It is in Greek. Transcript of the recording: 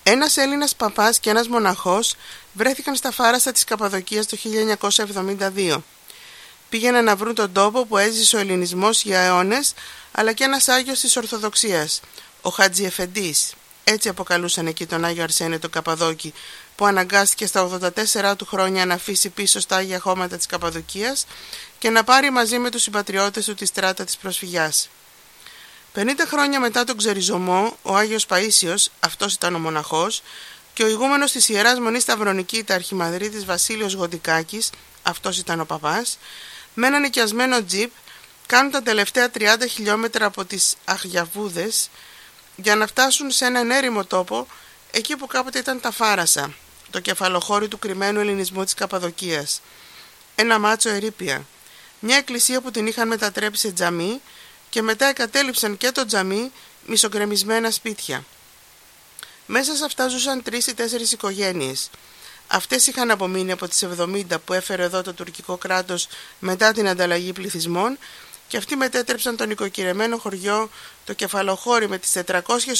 Ένας Έλληνας παπάς και ένας μοναχός βρέθηκαν στα Φάραστα της Καπαδοκίας το 1972. Πήγαιναν να βρουν τον τόπο που έζησε ο ελληνισμός για αιώνες, αλλά και ένας Άγιος της Ορθοδοξίας, ο Χατζη Εφεντής. Έτσι αποκαλούσαν εκεί τον Άγιο Αρσένιο τον Καπαδόκη, που αναγκάστηκε στα 84 του χρόνια να αφήσει πίσω στα Άγια Χώματα της Καπαδοκίας και να πάρει μαζί με τους συμπατριώτες του τη στράτα της προσφυγιάς. 50 χρόνια μετά τον ξεριζωμό, ο Άγιος Παΐσιος, αυτός ήταν ο μοναχός, και ο ηγούμενος της Ιεράς Μονής Σταυρονικήτα Αρχιμανδρίτης Βασίλειος Γοντικάκης, αυτός ήταν ο παπάς, με ένα νοικιασμένο τζιπ κάνουν τα τελευταία 30 χιλιόμετρα από τις Αγιαβούδες για να φτάσουν σε έναν έρημο τόπο, εκεί που κάποτε ήταν τα Φάρασα, το κεφαλοχώρι του κρυμμένου ελληνισμού της Καπαδοκίας. Ένα μάτσο ερείπια, μια εκκλησία που την είχαν μετατρέψει σε τζαμί και μετά εγκατέλειψαν και το τζαμί, μισογκρεμισμένα σπίτια. Μέσα σε αυτά ζούσαν 3 ή 4 οικογένειες. Αυτές είχαν απομείνει από τις 70 που έφερε εδώ το τουρκικό κράτος μετά την ανταλλαγή πληθυσμών, και αυτοί μετέτρεψαν το νοικοκυρεμένο χωριό, το κεφαλοχώρι με τις 400